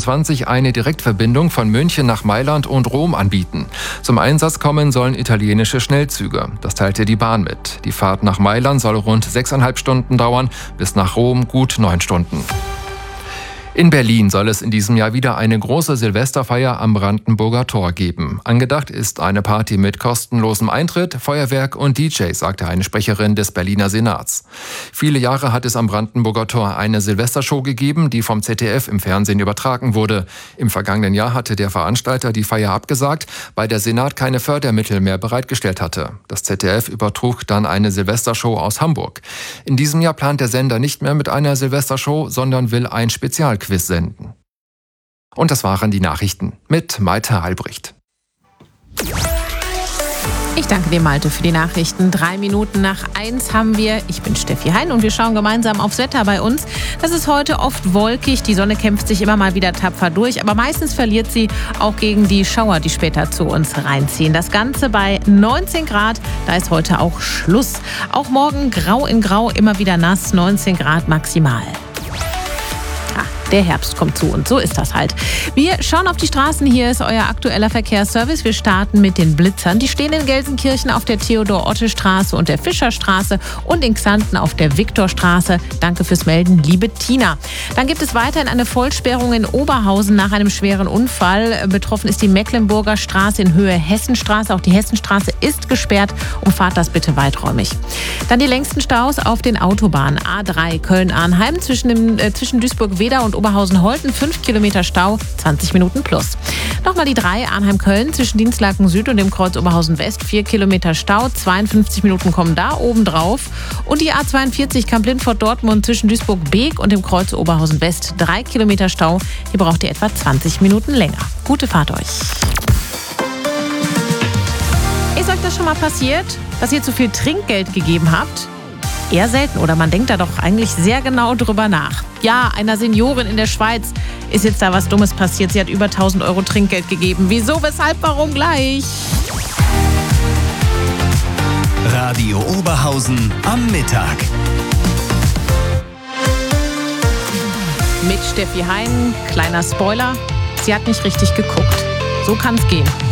A23 eine Direktverbindung von München nach Mailand und Rom anbieten. Zum Einsatz kommen sollen italienische Schnellzüge. Das teilte die Bahn mit. Die Fahrt nach Mailand soll rund 6,5 Stunden dauern, bis nach Rom gut 9 Stunden. In Berlin soll es in diesem Jahr wieder eine große Silvesterfeier am Brandenburger Tor geben. Angedacht ist eine Party mit kostenlosem Eintritt, Feuerwerk und DJ, sagte eine Sprecherin des Berliner Senats. Viele Jahre hat es am Brandenburger Tor eine Silvestershow gegeben, die vom ZDF im Fernsehen übertragen wurde. Im vergangenen Jahr hatte der Veranstalter die Feier abgesagt, weil der Senat keine Fördermittel mehr bereitgestellt hatte. Das ZDF übertrug dann eine Silvestershow aus Hamburg. In diesem Jahr plant der Sender nicht mehr mit einer Silvestershow, sondern will ein Spezialquiz senden. Und das waren die Nachrichten mit Malte Albrecht. Ich danke dir, Malte, für die Nachrichten. 1:03 haben wir. Ich bin Steffi Hein und wir schauen gemeinsam aufs Wetter bei uns. Das ist heute oft wolkig. Die Sonne kämpft sich immer mal wieder tapfer durch, aber meistens verliert sie auch gegen die Schauer, die später zu uns reinziehen. Das Ganze bei 19 Grad. Da ist heute auch Schluss. Auch morgen grau in grau, immer wieder nass. 19 Grad maximal. Der Herbst kommt zu und so ist das halt. Wir schauen auf die Straßen. Hier ist euer aktueller Verkehrsservice. Wir starten mit den Blitzern. Die stehen in Gelsenkirchen auf der Theodor-Otte-Straße und der Fischerstraße und in Xanten auf der Viktorstraße. Danke fürs Melden, liebe Tina. Dann gibt es weiterhin eine Vollsperrung in Oberhausen nach einem schweren Unfall. Betroffen ist die Mecklenburger Straße in Höhe Hessenstraße. Auch die Hessenstraße ist gesperrt. Umfahrt das bitte weiträumig. Dann die längsten Staus auf den Autobahnen. A3 Köln-Arnheim zwischen Duisburg-Wedau und Oberhausen-Holten, 5 Kilometer Stau, 20 Minuten plus. Nochmal die 3 Arnheim-Köln zwischen Dinslaken Süd und dem Kreuz Oberhausen-West, 4 Kilometer Stau, 52 Minuten kommen da obendrauf. Und die A42 Kamp-Lindfort-Dortmund zwischen Duisburg-Beek und dem Kreuz Oberhausen-West, 3 Kilometer Stau. Hier braucht ihr etwa 20 Minuten länger. Gute Fahrt euch. Ist euch das schon mal passiert, dass ihr zu viel Trinkgeld gegeben habt? Eher selten, oder man denkt da doch eigentlich sehr genau drüber nach. Ja, einer Seniorin in der Schweiz ist jetzt da was Dummes passiert. Sie hat über 1.000 Euro Trinkgeld gegeben. Wieso, weshalb, warum gleich? Radio Oberhausen am Mittag. Mit Steffi Hein, kleiner Spoiler, sie hat nicht richtig geguckt. So kann's gehen.